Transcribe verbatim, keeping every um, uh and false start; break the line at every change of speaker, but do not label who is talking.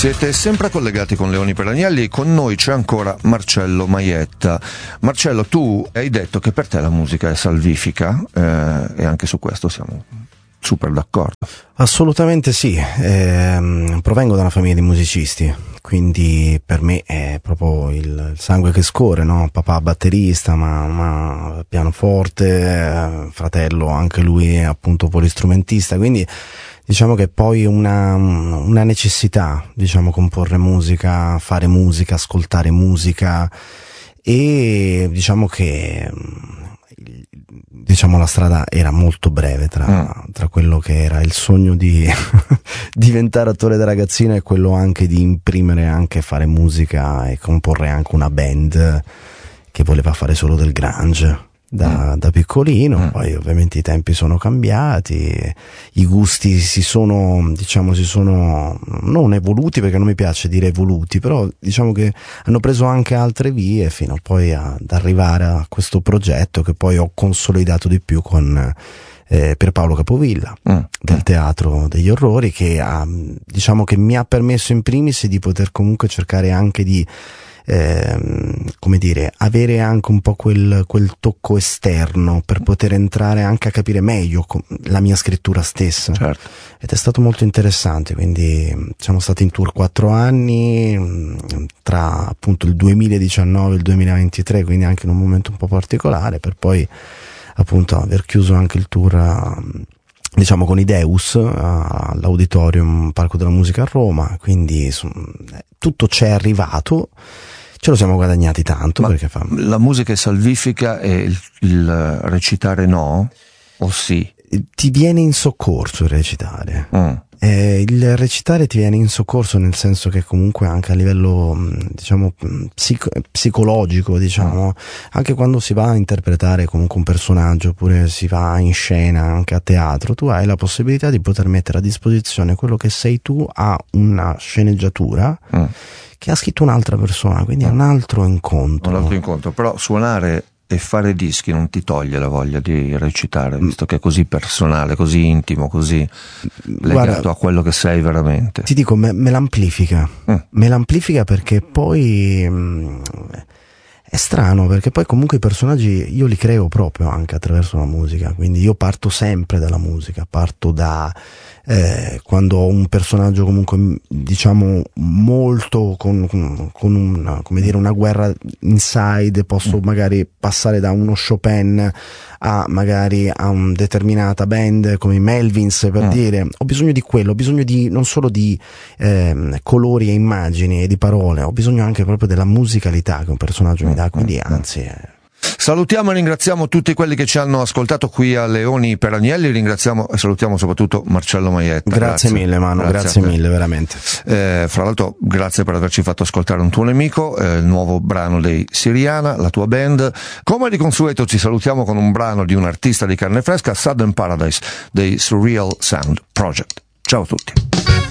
Siete sempre collegati con Leoni per Agnelli e con noi c'è ancora Marcello Maietta. Marcello, tu hai detto che per te la musica è salvifica eh, e anche su questo siamo super d'accordo.
Assolutamente sì, eh, provengo da una famiglia di musicisti, quindi per me è proprio il sangue che scorre, no? Papà batterista, mamma pianoforte, fratello anche lui è appunto polistrumentista, quindi diciamo che poi una, una necessità, diciamo, comporre musica, fare musica, ascoltare musica, e diciamo che diciamo la strada era molto breve tra, mm. tra quello che era il sogno di diventare attore da ragazzino e quello anche di imprimere, anche fare musica e comporre anche una band che voleva fare solo del grunge. Da, mm. da piccolino, mm. poi ovviamente i tempi sono cambiati, i gusti si sono, diciamo, si sono non evoluti, perché non mi piace dire evoluti, però diciamo che hanno preso anche altre vie fino poi a, ad arrivare a questo progetto che poi ho consolidato di più con eh, Pierpaolo Capovilla mm. del Teatro degli Orrori, che ha, diciamo che mi ha permesso in primis di poter comunque cercare anche di Eh, come dire, avere anche un po' quel, quel tocco esterno per poter entrare anche a capire meglio la mia scrittura stessa.
Certo.
Ed è stato molto interessante, quindi siamo stati in tour quattro anni tra appunto il duemiladiciannove e il duemilaventitré, quindi anche in un momento un po' particolare, per poi appunto aver chiuso anche il tour diciamo con i Deus all'Auditorium Parco della Musica a Roma, quindi tutto c'è arrivato, ce lo siamo guadagnati tanto.
Ma
perché fa...
la musica è salvifica e il, il recitare no? O sì?
Ti viene in soccorso il recitare.
Mm.
Eh, il recitare ti viene in soccorso nel senso che comunque anche a livello diciamo psico- psicologico, diciamo, mm. anche quando si va a interpretare comunque un personaggio oppure si va in scena anche a teatro, tu hai la possibilità di poter mettere a disposizione quello che sei tu a una sceneggiatura mm. che ha scritto un'altra persona, quindi mm. è un altro incontro.
Un altro incontro, però suonare e fare dischi non ti toglie la voglia di recitare, visto che è così personale, così intimo, così legato Guarda, a quello che sei veramente.
Ti dico, me, me l'amplifica, mm. me l'amplifica perché poi mh, è strano, perché poi comunque i personaggi io li creo proprio anche attraverso la musica, quindi io parto sempre dalla musica, parto da eh, quando ho un personaggio comunque diciamo molto con, con una, come dire, una guerra inside, posso mm. magari passare da uno Chopin a magari a una determinata band come i Melvins, per mm. dire, ho bisogno di quello, ho bisogno di non solo di eh, colori e immagini e di parole, ho bisogno anche proprio della musicalità che un personaggio mm. mi dà, quindi anzi eh.
Salutiamo e ringraziamo tutti quelli che ci hanno ascoltato qui a Leoni per Agnelli, ringraziamo e salutiamo soprattutto Marcello Maietta.
Grazie, grazie mille Manu, grazie, grazie mille veramente.
Eh, fra l'altro grazie per averci fatto ascoltare Un tuo nemico, eh, il nuovo brano dei Siriana, la tua band. Come di consueto ci salutiamo con un brano di un artista di carne fresca, Southern Paradise dei Surreal Sound Project. Ciao a tutti.